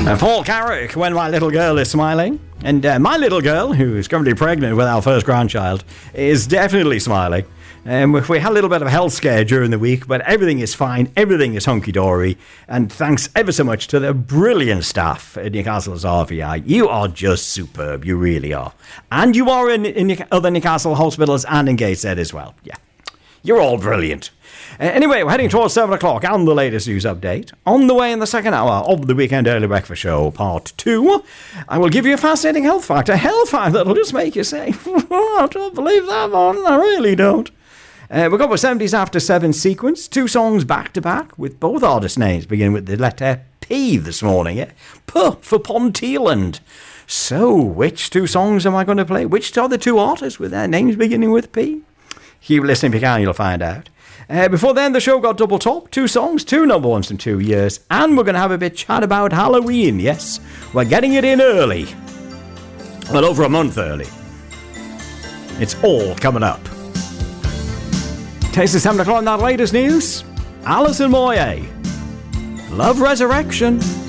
Paul Carrick, When My Little Girl Is Smiling. And my little girl, who is currently pregnant with our first grandchild, is definitely smiling. We had a little bit of a health scare during the week, but everything is fine, everything is hunky-dory, and thanks ever so much to the brilliant staff at Newcastle's RVI. You are just superb, you really are. And you are in other Newcastle hospitals and in Gateshead as well. Yeah, you're all brilliant. Anyway, we're heading towards 7 o'clock and the latest news update. On the way in the second hour of the Weekend Early Breakfast Show, part 2, I will give you a fascinating health fact. A health fact that'll just make you say, I don't believe that one, I really don't. We've got a 70s After 7 sequence, 2 songs back-to-back, with both artist names beginning with the letter P this morning. Yeah? P for Ponteland. So, which 2 songs am I going to play? Which are the 2 artists with their names beginning with P? Keep listening if you can, you'll find out. Before then, the show got double top. 2 songs, 2 number ones from 2 years. And we're going to have a bit chat about Halloween. Yes, we're getting it in early. Well, over a month early. It's all coming up. Taste of 7 o'clock in that latest news. Alison Moyet. Love Resurrection.